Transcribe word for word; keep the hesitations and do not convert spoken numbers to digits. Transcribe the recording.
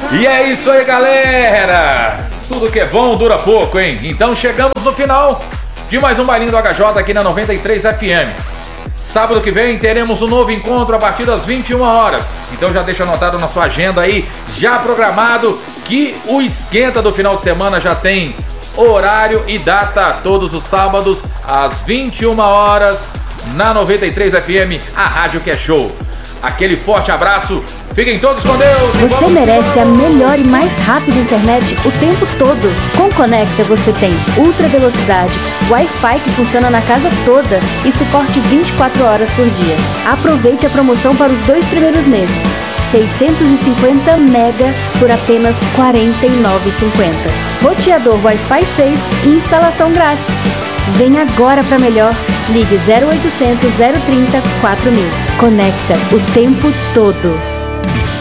E é isso aí, galera! Tudo que é bom dura pouco, hein? Então chegamos no final de mais um Bailinho do H J aqui na noventa e três F M. Sábado que vem teremos um novo encontro a partir das vinte e uma horas. Então já deixa anotado na sua agenda aí, já programado, que o esquenta do final de semana já tem horário e data todos os sábados às vinte e uma horas na noventa e três F M, a rádio que é show. Aquele forte abraço, fiquem todos com Deus. Você merece a melhor e mais rápida internet o tempo todo. Com Conecta você tem ultra velocidade, Wi-Fi que funciona na casa toda e suporte vinte e quatro horas por dia. Aproveite a promoção para os dois primeiros meses. seiscentos e cinquenta mega por apenas quarenta e nove reais e cinquenta centavos. Roteador Wi-Fi seis e instalação grátis. Vem agora para melhor. Ligue zero oitocentos, zero trinta, quatro mil. Conecta o tempo todo.